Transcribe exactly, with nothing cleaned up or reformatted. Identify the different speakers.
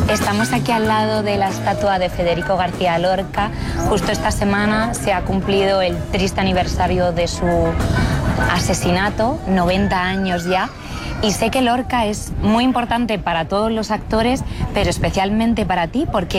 Speaker 1: Estamos aquí al lado de la estatua de Federico García Lorca. Justo esta semana se ha cumplido el triste aniversario de su asesinato, noventa años ya. Y sé que Lorca es muy importante para todos los actores, pero especialmente para ti, porque